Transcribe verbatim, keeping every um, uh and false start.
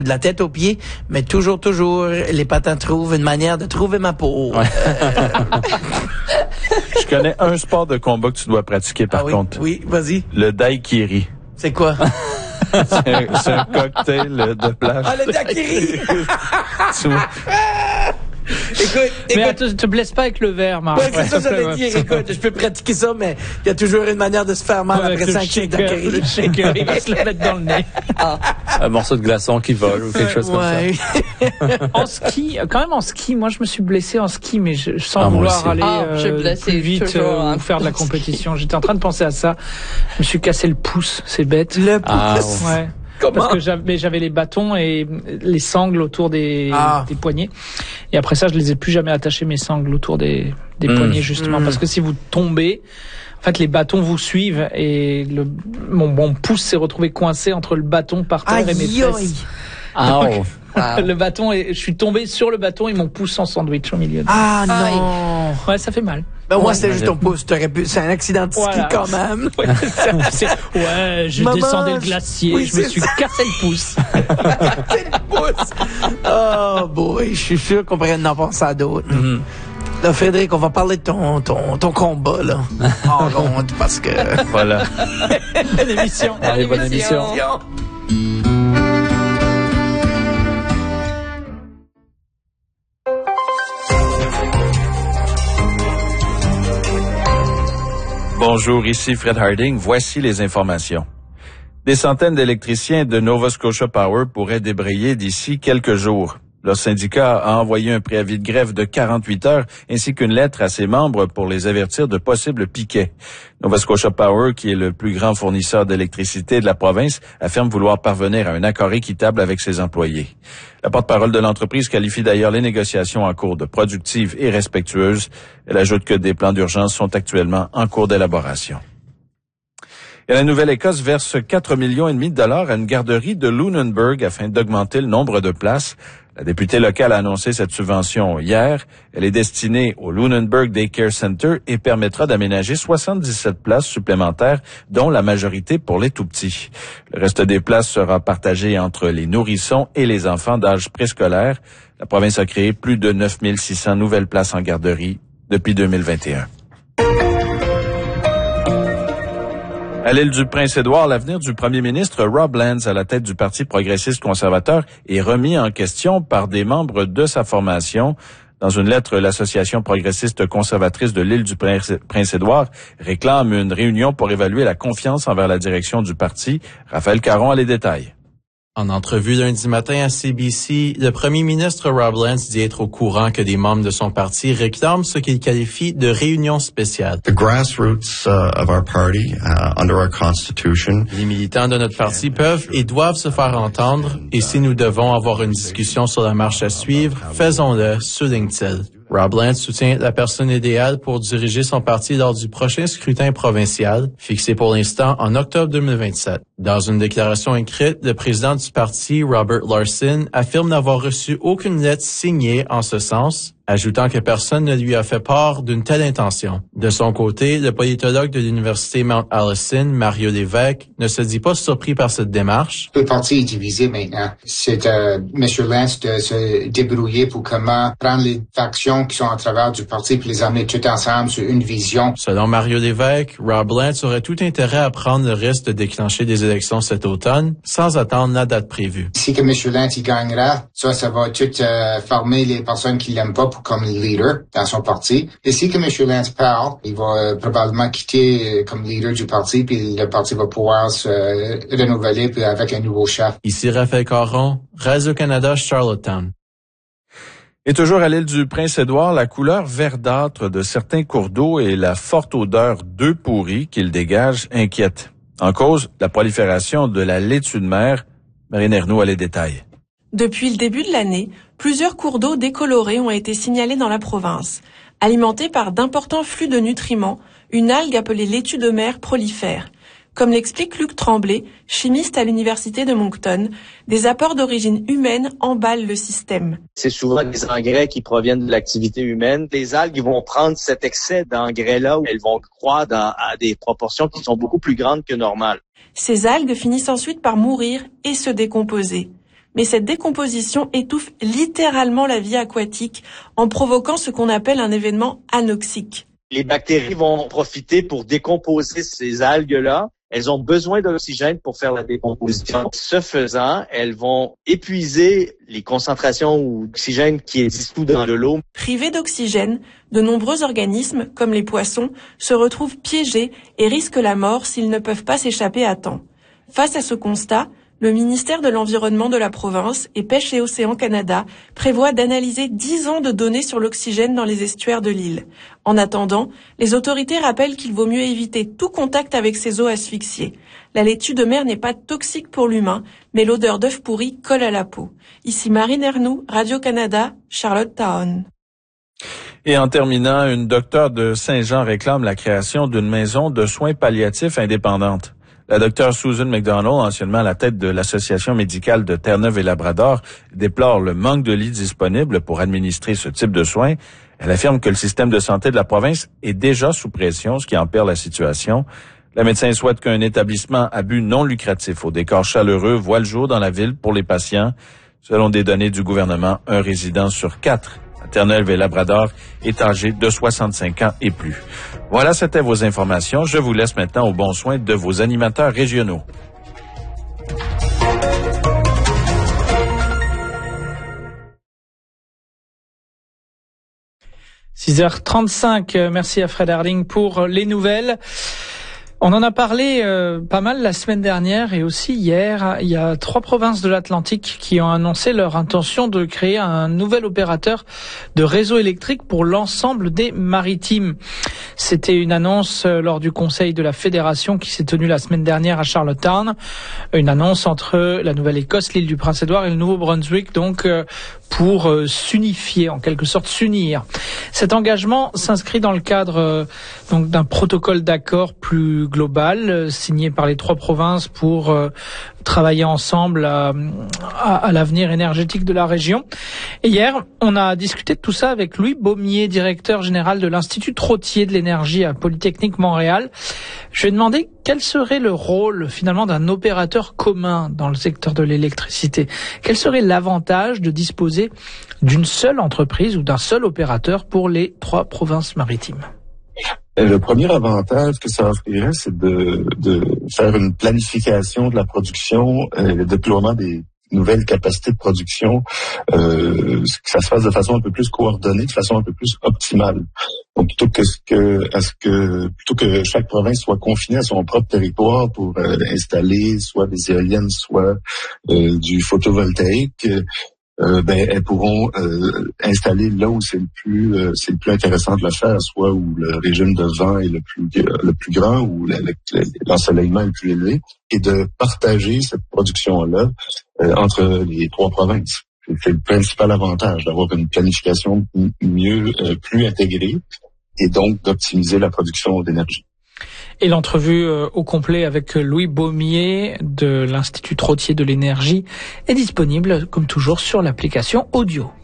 de la tête aux pieds, mais toujours, toujours, les patins trouvent une manière de trouver ma peau. Ouais. Je connais un sport de combat que tu dois pratiquer, par ah oui, contre. Oui, vas-y. Le daiquiri. C'est quoi? c'est, un, c'est un cocktail de plage. Ah, le daiquiri! tu vois? Écoute, écoute. Mais attends, te blesse pas avec le verre, Marc. Ouais, c'est ça, j'allais dire. Écoute, je peux pratiquer ça, mais il y a toujours une manière de se faire mal Ouais, après cinq chiffres daiquiri. Le shaker, il va se le mettre dans le nez. Ah. Un morceau de glaçon qui vole ou quelque chose ouais. comme ça. En ski, quand même en ski, moi je me suis blessé en ski, mais je, sans ah, vouloir aller ah, euh, plus vite toujours, euh, hein. ou faire de la compétition. J'étais en train de penser à ça. Je me suis cassé le pouce, c'est bête. Le pouce? Ah, ouais. Comment? Parce que j'avais, j'avais les bâtons et les sangles autour des, ah. des poignets. Et après ça, je les ai plus jamais attachés, mes sangles autour des, des mmh. poignets, justement. Mmh. Parce que si vous tombez, en fait, les bâtons vous suivent et le, mon, mon pouce s'est retrouvé coincé entre le bâton par terre aïe, et mes fesses. Aïe. Ah, Donc, oh. Wow. Le bâton et je suis tombé sur le bâton et mon pouce en sandwich au milieu. Ah non. Ouais, ça fait mal. Ben ouais, moi c'était juste ton pouce, t'aurais pu. C'est un accident de ski voilà. quand même. Ouais, c'est, ouais je Maman, descendais le glacier, oui, je me suis ça. cassé le pouce. Cassé le pouce. Oh boy, je suis sûr qu'on pourrait en penser à d'autres. Mm-hmm. Là, Frédéric, on va parler de ton ton ton combat là. En ronde parce que. Voilà. Bonne émission. Allez, bonne émission. Bonjour, ici Fred Harding. Voici les informations. Des centaines d'électriciens de Nova Scotia Power pourraient débrayer d'ici quelques jours. Leur syndicat a envoyé un préavis de grève de quarante-huit heures ainsi qu'une lettre à ses membres pour les avertir de possibles piquets. Nova Scotia Power, qui est le plus grand fournisseur d'électricité de la province, affirme vouloir parvenir à un accord équitable avec ses employés. La porte-parole de l'entreprise qualifie d'ailleurs les négociations en cours de productives et respectueuses. Elle ajoute que des plans d'urgence sont actuellement en cours d'élaboration. Et la Nouvelle-Écosse verse quatre millions et demi de dollars à une garderie de Lunenburg afin d'augmenter le nombre de places. La députée locale a annoncé cette subvention hier. Elle est destinée au Lunenburg Daycare Center et permettra d'aménager soixante-dix-sept places supplémentaires, dont la majorité pour les tout-petits. Le reste des places sera partagé entre les nourrissons et les enfants d'âge préscolaire. La province a créé plus de neuf mille six cents nouvelles places en garderie depuis deux mille vingt et un. À l'île du Prince-Édouard, l'avenir du premier ministre Rob Lance à la tête du Parti progressiste conservateur est remis en question par des membres de sa formation. Dans une lettre, l'Association progressiste conservatrice de l'île du Prince-Édouard réclame une réunion pour évaluer la confiance envers la direction du parti. Raphaël Caron a les détails. En entrevue lundi matin à C B C, le premier ministre Rob Lance dit être au courant que des membres de son parti réclament ce qu'il qualifie de réunion spéciale. The grassroots uh, of our party, uh, under our constitution. Les militants de notre parti peuvent et doivent se faire entendre, et si nous devons avoir une discussion sur la marche à suivre, faisons-le, souligne-t-il. Rob Lance soutient la personne idéale pour diriger son parti lors du prochain scrutin provincial, fixé pour l'instant en octobre deux mille vingt-sept. Dans une déclaration écrite, le président du parti, Robert Larson, affirme n'avoir reçu aucune lettre signée en ce sens, ajoutant que personne ne lui a fait part d'une telle intention. De son côté, le politologue de l'Université Mount Allison, Mario Lévesque, ne se dit pas surpris par cette démarche. Le parti est divisé maintenant. C'est à M. Lance de se débrouiller pour comment prendre les factions qui sont à travers du parti et les amener toutes ensemble sur une vision. Selon Mario Lévesque, Rob Lance aurait tout intérêt à prendre le risque de déclencher des élections cet automne sans attendre la date prévue. Si que M. Lance y gagnera, ça, ça va tout euh, former les personnes qui l'aiment pas pour comme leader dans son parti. Et si que M. Lance parle, il va euh, probablement quitter euh, comme leader du parti, puis le parti va pouvoir se euh, renouveler puis avec un nouveau chef. Ici Raphaël Caron, Radio-Canada, Charlottetown. Et toujours à l'île du Prince-Édouard, la couleur verdâtre de certains cours d'eau et la forte odeur d'œufs pourris qu'ils dégagent inquiètent. En cause, la prolifération de la laitue de mer. Marine Ernoult a les détails. Depuis le début de l'année, plusieurs cours d'eau décolorés ont été signalés dans la province. Alimentés par d'importants flux de nutriments, une algue appelée laitue de mer prolifère. Comme l'explique Luc Tremblay, chimiste à l'Université de Moncton, des apports d'origine humaine emballent le système. C'est souvent des engrais qui proviennent de l'activité humaine. Les algues vont prendre cet excès d'engrais-là où elles vont croître à, à des proportions qui sont beaucoup plus grandes que normales. Ces algues finissent ensuite par mourir et se décomposer. mais cette décomposition étouffe littéralement la vie aquatique en provoquant ce qu'on appelle un événement anoxique. Les bactéries vont profiter pour décomposer ces algues-là. Elles ont besoin d'oxygène pour faire la décomposition. Ce faisant, elles vont épuiser les concentrations d'oxygène qui est dissous dans de l'eau. Privés d'oxygène, de nombreux organismes, comme les poissons, se retrouvent piégés et risquent la mort s'ils ne peuvent pas s'échapper à temps. Face à ce constat, le ministère de l'Environnement de la province et Pêche et Océan Canada prévoit d'analyser dix ans de données sur l'oxygène dans les estuaires de l'île. En attendant, les autorités rappellent qu'il vaut mieux éviter tout contact avec ces eaux asphyxiées. La laitue de mer n'est pas toxique pour l'humain, mais l'odeur d'œuf pourri colle à la peau. Ici Marine Ernoux, Radio-Canada, Charlottetown. Et en terminant, une docteure de Saint-Jean réclame la création d'une maison de soins palliatifs indépendante. La docteure Susan McDonald, anciennement à la tête de l'Association médicale de Terre-Neuve et Labrador, déplore le manque de lits disponibles pour administrer ce type de soins. Elle affirme que le système de santé de la province est déjà sous pression, ce qui empire la situation. La médecin souhaite qu'un établissement à but non lucratif au décor chaleureux voit le jour dans la ville pour les patients. Selon des données du gouvernement, un résident sur quatre à Terre-Neuve et Labrador est âgé de soixante-cinq ans et plus. Voilà, c'était vos informations. Je vous laisse maintenant aux bons soins de vos animateurs régionaux. six heures trente-cinq, merci à Fred Harding pour les nouvelles. On en a parlé euh, pas mal la semaine dernière et aussi hier. Il y a trois provinces de l'Atlantique qui ont annoncé leur intention de créer un nouvel opérateur de réseau électrique pour l'ensemble des maritimes. C'était une annonce lors du conseil de la fédération qui s'est tenu la semaine dernière à Charlottetown. Une annonce entre la Nouvelle-Écosse, l'île du Prince-Édouard et le Nouveau-Brunswick, donc euh, pour euh, s'unifier, en quelque sorte s'unir. Cet engagement s'inscrit dans le cadre euh, donc d'un protocole d'accord plus global euh, signé par les trois provinces pour euh, travailler ensemble à, à, à l'avenir énergétique de la région. Et hier, on a discuté de tout ça avec Louis Baumier, directeur général de l'Institut Trottier de l'énergie à Polytechnique Montréal. Je lui ai demandé quel serait le rôle finalement d'un opérateur commun dans le secteur de l'électricité. Quel serait l'avantage de disposer d'une seule entreprise ou d'un seul opérateur pour les trois provinces maritimes? Le premier avantage que ça offrirait, c'est de, de faire une planification de la production, euh, le déploiement des nouvelles capacités de production, euh, que ça se fasse de façon un peu plus coordonnée, de façon un peu plus optimale. Donc plutôt que ce que, à ce que plutôt que chaque province soit confinée à son propre territoire pour euh, installer soit des éoliennes, soit euh, du photovoltaïque. Euh, ben elles pourront euh, installer là où c'est le plus euh, c'est le plus intéressant de le faire, soit où le régime de vent est le plus le plus grand, où l'ensoleillement est le plus élevé, et de partager cette production là euh, entre les trois provinces. C'est le principal avantage d'avoir une planification mieux euh, plus intégrée et donc d'optimiser la production d'énergie. Et l'entrevue euh, au complet avec Louis Baumier de l'Institut Trottier de l'énergie est disponible, comme toujours, sur l'application audio.